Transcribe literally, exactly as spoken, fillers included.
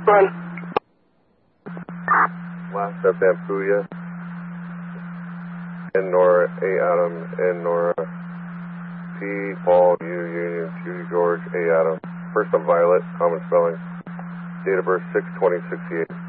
Run. Last step, Ampuya. N Nora, A Adam, N Nora, P, Paul, U, Union, Q, George, A Adam. First of Violet, common spelling. Date of birth six twenty sixty-eight.